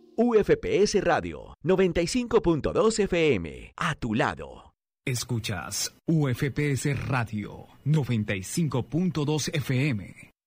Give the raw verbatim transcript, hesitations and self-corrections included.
U F P S Radio noventa y cinco punto dos F M, a tu lado. Escuchas U F P S Radio noventa y cinco punto dos F M.